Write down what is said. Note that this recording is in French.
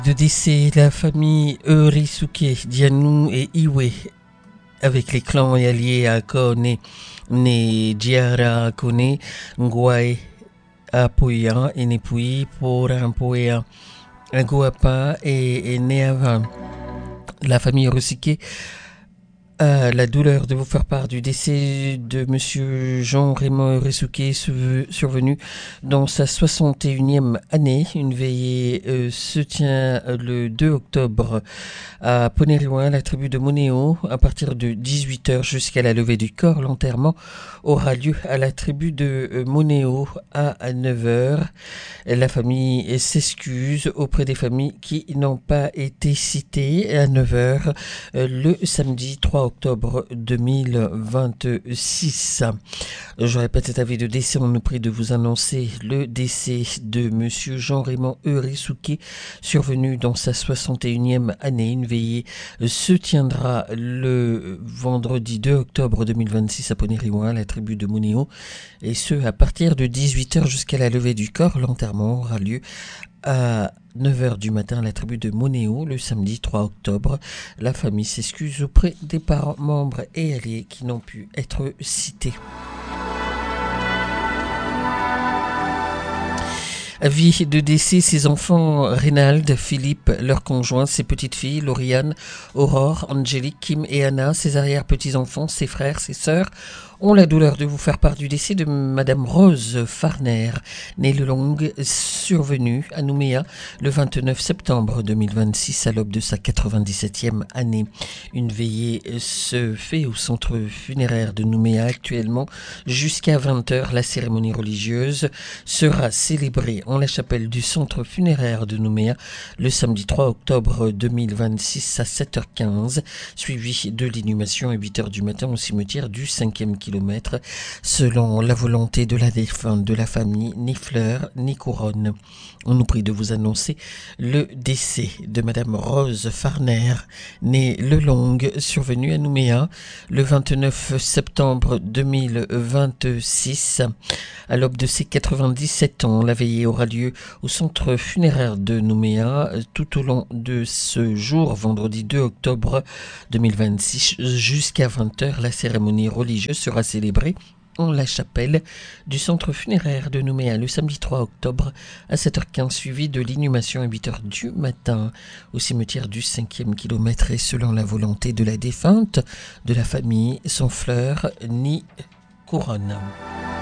De décès, la famille Eurisuke, Dianou et Iwe, avec les clans et alliés à Kone, Ne Diara Kone, Ngwai, Apoya, et Nepui, Pora Poya, Agoapa et Neava. La famille Eurisuke a la douleur de vous faire part du décès de monsieur Jean-Raymond Eurisuke survenu dans sa 61e année. Une veillée se tient le 2 octobre à Poneriwa, la tribu de Moneo, à partir de 18h jusqu'à la levée du corps. L'enterrement aura lieu à la tribu de Moneo à 9h. La famille s'excuse auprès des familles qui n'ont pas été citées à 9h le samedi 3 octobre 2026. Je répète cet avis de décès. On nous prie de vous annoncer le décès de monsieur Jean-Raymond Eurisuke, survenu dans sa 61e année. Une veillée se tiendra le vendredi 2 octobre 2026 à Poneriwa, la tribu de Moneo, et ce à partir de 18h jusqu'à la levée du corps. L'enterrement aura lieu à 9h du matin à la tribu de Moneo le samedi 3 octobre. La famille s'excuse auprès des parents, membres et alliés qui n'ont pu être cités. Avis de décès, ses enfants Reynald, Philippe, leurs conjoints, ses petites filles Lauriane, Aurore, Angélique, Kim et Anna, ses arrière-petits-enfants, ses frères, ses sœurs, ont la douleur de vous faire part du décès de Madame Rose Farner, née le long, survenue à Nouméa le 29 septembre 2026 à l'aube de sa 97e année. Une veillée se fait au centre funéraire de Nouméa actuellement jusqu'à 20h. La cérémonie religieuse sera célébrée en la chapelle du centre funéraire de Nouméa le samedi 3 octobre 2026 à 7h15, suivi de l'inhumation à 8h du matin au cimetière du 5e kilomètre. Selon la volonté de la défunte, de la famille, ni fleurs ni couronne. On nous prie de vous annoncer le décès de Madame Rose Farner, née Le Long, survenue à Nouméa le 29 septembre 2026 à l'aube de ses 97 ans. La veillée aura lieu au centre funéraire de Nouméa tout au long de ce jour, vendredi 2 octobre 2026 jusqu'à 20h. La cérémonie religieuse sera célébrée en la chapelle du centre funéraire de Nouméa le samedi 3 octobre à 7h15, suivi de l'inhumation à 8h du matin au cimetière du 5e kilomètre, et selon la volonté de la défunte, de la famille, sans fleurs ni couronne.